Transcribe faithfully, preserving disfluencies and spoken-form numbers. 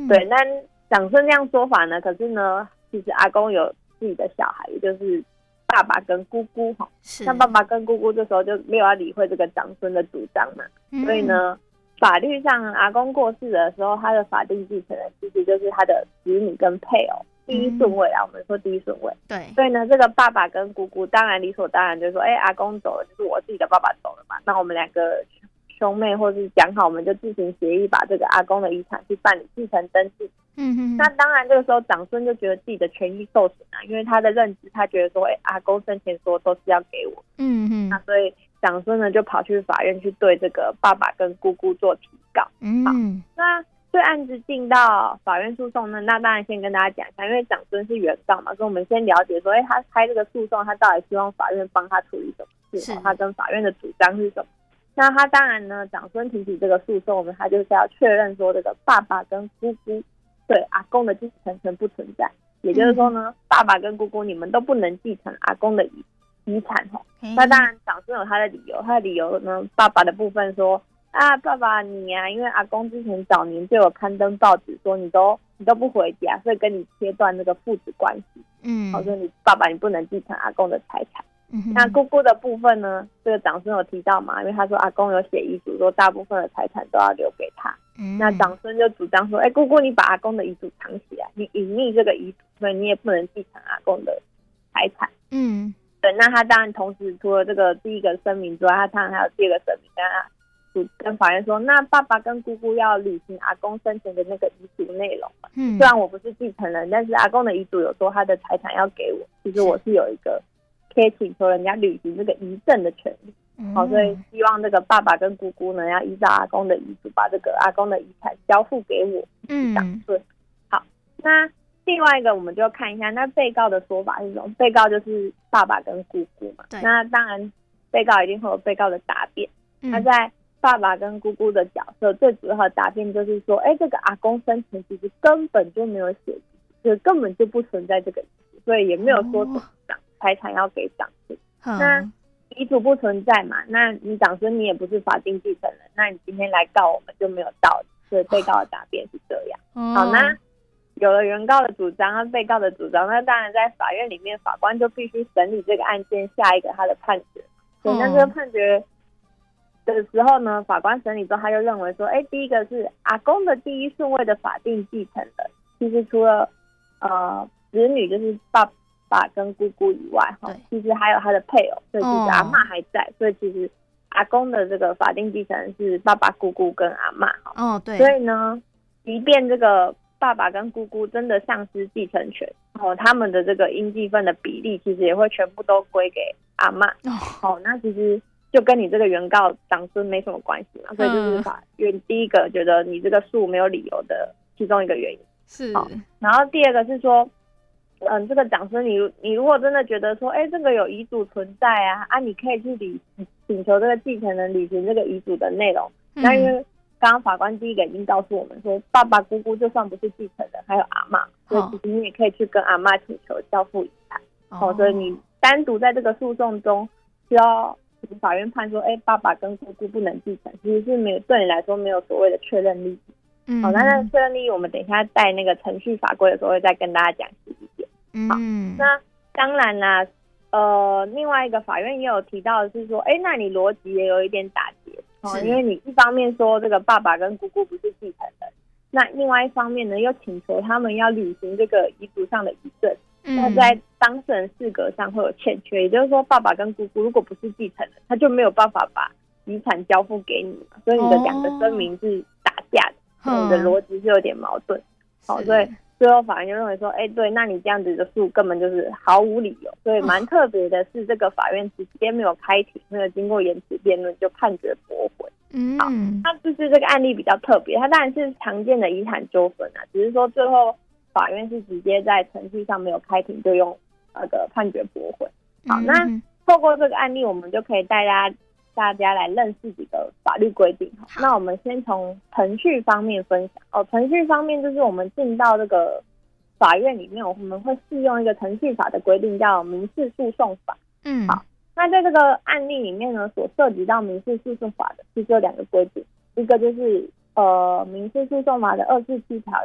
嗯、对，那长孙这样说法呢，可是呢，其实阿公有自己的小孩，也就是爸爸跟姑姑哈。那爸爸跟姑姑这时候就没有要理会这个长孙的主张嘛，嗯、所以呢，法律上阿公过世的时候，他的法定继承人其实就是他的子女跟配偶。第一顺位啊，我们说第一顺位。 对， 所以呢，这个爸爸跟姑姑当然理所当然就是说，哎、欸，阿公走了，就是我自己的爸爸走了嘛，那我们两个兄妹或是讲好，我们就自行协议把这个阿公的遗产去办理继承登记。嗯哼。那当然，这个时候长孙就觉得自己的权益受损啊，因为他的认知，他觉得说，哎、欸，阿公生前说都是要给我。嗯哼。那所以长孙呢就跑去法院去对这个爸爸跟姑姑做提告。嗯。好，那。这案子进到法院诉讼呢，那当然先跟大家讲一下，因为长孙是原告嘛，所以我们先了解说，哎，他开这个诉讼，他到底希望法院帮他处理什么事？他跟法院的主张是什么？那他当然呢，长孙提起这个诉讼，我们他就是要确认说，这个爸爸跟姑姑对阿公的继承权不存在，也就是说呢，嗯、爸爸跟姑姑你们都不能继承阿公的遗遗产哈。那当然，长孙有他的理由，他的理由呢，爸爸的部分说。啊，爸爸你啊，因为阿公之前早年就有刊登报纸说你都你都不回家，所以跟你切断那个父子关系。嗯，好，所以你爸爸你不能继承阿公的财产。嗯，那姑姑的部分呢，这个长孙有提到嘛，因为他说阿公有写遗嘱说大部分的财产都要留给他。嗯，那长孙就主张说，哎、欸，姑姑你把阿公的遗嘱藏起来，你隐匿这个遗嘱，所以你也不能继承阿公的财产。嗯，对，那他当然同时除了这个第一个声明之外，他当然还有第二个声明跟他。跟法院说，那爸爸跟姑姑要履行阿公生前的那个遗嘱内容。嗯，虽然我不是继承人，但是阿公的遗嘱有说他的财产要给我，其实我是有一个可以请求人家履行这个遗赠的权利。嗯，好，所以希望这个爸爸跟姑姑呢，要依照阿公的遗嘱，把这个阿公的遗产交付给我。嗯，长孙。好，那另外一个我们就看一下，那被告的说法是什么？被告就是爸爸跟姑姑嘛。对。那当然，被告一定会有被告的答辩。嗯，他在爸爸跟姑姑的角色最主要的答辩就是说，哎，这个阿公生前其实根本就没有写遗嘱，就是根本就不存在这个遗嘱，所以也没有说长财产要给长孙。哦、那遗嘱不存在嘛，那你长孙你也不是法定继承人，那你今天来告我们就没有道理，所以被告的答辩是这样。哦、好，那有了原告的主张和被告的主张，那当然在法院里面，法官就必须审理这个案件，下一个他的判决。所以那这个判决的时候呢，法官审理之后，他就认为说，哎，第一个是阿公的第一顺位的法定继承人，其实除了呃子女就是爸爸跟姑姑以外，哈，其实还有他的配偶，所以其实阿嬷还在，哦、所以其实阿公的这个法定继承人是爸爸、姑姑跟阿嬷，哦，对，所以呢，即便这个爸爸跟姑姑真的丧失继承权，哦，他们的这个应继分的比例其实也会全部都归给阿嬷，哦，哦，那其实。就跟你这个原告长孙没什么关系嘛，所以就是法院第一个觉得你这个诉没有理由的其中一个原因是。好，然后第二个是说，嗯，这个长孙你你如果真的觉得说，哎，这个有遗嘱存在啊，啊，你可以去履请求这个继承人履行这个遗嘱的内容。嗯、那因为刚刚法官第一个已经告诉我们说，爸爸姑姑就算不是继承人，还有阿嬷，所以其实你也可以去跟阿嬷请求交付遗产。哦，所以你单独在这个诉讼中需要。法院判说，哎，爸爸跟姑姑不能继承，其实是没有对你来说没有所谓的确认利益。嗯，好，那那确认利益我们等一下带那个程序法规的时候会再跟大家讲细一点。嗯，好，那当然啦，呃，另外一个法院也有提到的是说，哎，那你逻辑也有一点打结哦，因为你一方面说这个爸爸跟姑姑不是继承人，那另外一方面呢又请求他们要履行这个遗嘱上的遗赠。那在当事人适格上会有欠缺，也就是说，爸爸跟姑姑如果不是继承人，他就没有办法把遗产交付给你嘛，所以你的两个声明是打架的，哦、你的逻辑是有点矛盾。好，所以最后法院就认为说，哎，对，那你这样子的诉根本就是毫无理由。所以蛮特别的是，这个法院直接没有开庭，没有经过言辞辩论就判决驳回。嗯，好，那就是这个案例比较特别，它当然是常见的遗产纠纷啊，只是说最后。法院是直接在程序上没有开庭就用那个判决驳回。好，那透过这个案例，我们就可以带大家大家来认识几个法律规定。好，那我们先从程序方面分享。哦，程序方面就是我们进到这个法院里面，我们会适用一个程序法的规定，叫民事诉讼法。嗯，好，那在这个案例里面呢，所涉及到民事诉讼法的是这两个规定，一个就是呃民事诉讼法的二四七条